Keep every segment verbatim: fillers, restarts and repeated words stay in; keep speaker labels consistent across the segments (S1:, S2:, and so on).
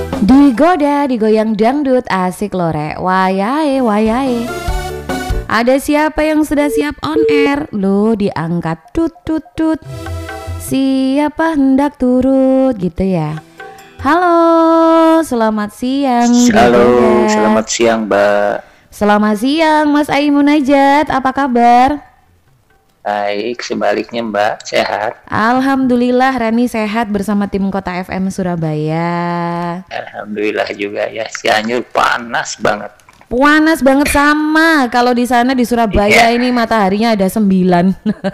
S1: Digoda, digoyang dangdut, asik lore. Wayahe, wayahe. Ada siapa yang sudah siap on air? Lo diangkat tut tut tut. Siapa hendak turut gitu ya. Halo, selamat siang.
S2: Halo,
S1: Digoda.
S2: selamat siang Mbak.
S1: Selamat siang Mas Ai Munajat, apa kabar?
S2: Baik, sebaliknya Mbak, sehat.
S1: Alhamdulillah Rani sehat bersama tim Kota F M Surabaya.
S2: Alhamdulillah juga ya, Cianjur panas banget.
S1: Panas banget sama. Kalau di sana di Surabaya
S2: Iya.
S1: ini mataharinya ada sembilan.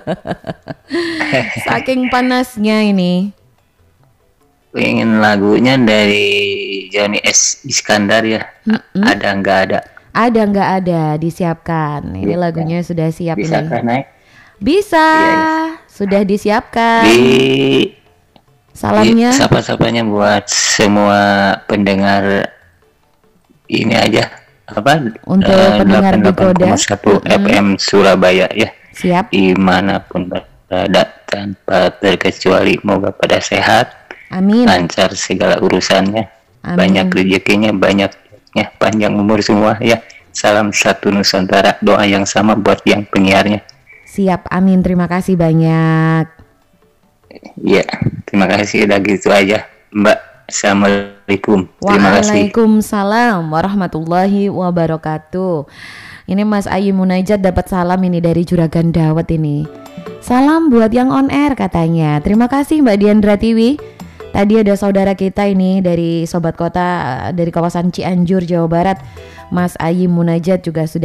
S1: Saking panasnya ini.
S2: Ingin lagunya dari Johnny S. Iskandar ya.
S1: Mm-mm.
S2: Ada nggak ada?
S1: Ada nggak ada disiapkan. Ini
S2: Bisa.
S1: lagunya sudah siap
S2: Bisa
S1: nih.
S2: kan naik?
S1: Bisa.
S2: Iya, iya.
S1: Sudah disiapkan.
S2: Di,
S1: Salamnya
S2: di sapa-sapanya buat semua pendengar ini aja apa?
S1: untuk
S2: eh,
S1: pendengar
S2: delapan puluh delapan
S1: Digoda.
S2: koma satu
S1: Mm-mm.
S2: F M Surabaya ya.
S1: Siap.
S2: Dimanapun berada tanpa terkecuali, moga pada sehat.
S1: Amin.
S2: Lancar segala urusannya,
S1: Amin.
S2: banyak rezekinya, banyak ya, panjang umur semua ya. Salam satu Nusantara, doa yang sama buat yang penyiarnya.
S1: Siap. Amin. Terima kasih banyak.
S2: Ya, terima kasih, udah gitu aja Mbak. Assalamualaikum. Terima kasih.
S1: Waalaikumsalam warahmatullahi wabarakatuh. Ini Mas Ayu Munajat dapat salam ini dari Juragan Dawet ini. Salam buat yang on air katanya. Terima kasih Mbak Diandra Tiwi. Tadi ada saudara kita ini dari Sobat Kota dari kawasan Cianjur, Jawa Barat. Mas Ayu Munajat juga sudah